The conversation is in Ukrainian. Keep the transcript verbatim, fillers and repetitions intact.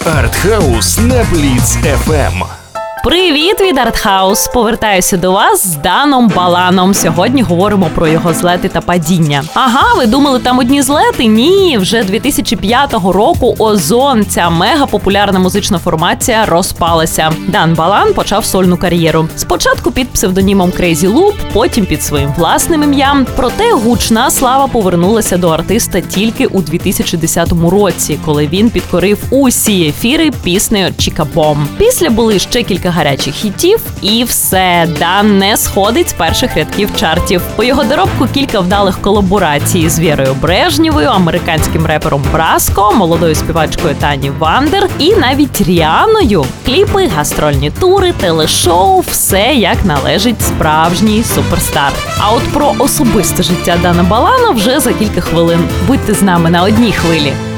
Артхаус на Бліц еф ем. Привіт від Артхаус! Повертаюся до вас з Даном Баланом. Сьогодні говоримо про його злети та падіння. Ага, ви думали, там одні злети? Ні, вже дві тисячі п'ятого року Озон, ця мега-популярна музична формація, розпалася. Дан Балан почав сольну кар'єру. Спочатку під псевдонімом Crazy Loop, потім під своїм власним ім'ям. Проте гучна слава повернулася до артиста тільки у дві тисячі десятому році, коли він підкорив усі ефіри піснею «Чіка Бом». Після були ще кілька гарячих хітів, і все, Дан не сходить з перших рядків чартів. У його доробку кілька вдалих колаборацій з Вірою Брежнєвою, американським репером Браско, молодою співачкою Тані Вандер і навіть Ріаною. Кліпи, гастрольні тури, телешоу – все як належить справжній суперстар. А от про особисте життя Дана Балана вже за кілька хвилин. Будьте з нами на одній хвилі.